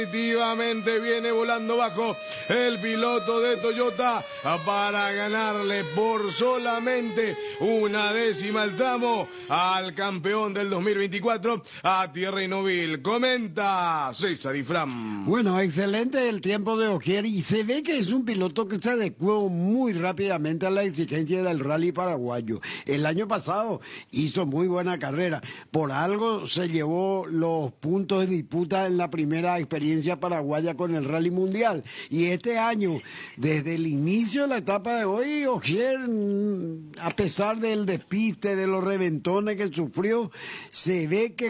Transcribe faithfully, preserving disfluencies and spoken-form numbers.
Definitivamente viene volando bajo el piloto de Toyota para ganarle por solamente una décima el tramo al campeón del dos mil veinticuatro a Thierry Neuville. Comenta César y Fran. Bueno, excelente el tiempo de Ogier y se ve que es un piloto que se adecuó muy rápidamente a la exigencia del rally paraguayo. El año pasado hizo muy buena carrera, por algo se llevó los puntos de disputa en la primera experiencia paraguaya con el Rally Mundial. Y este año, desde el inicio de la etapa de hoy, Ogier, a pesar del despiste, de los reventones que sufrió, se ve que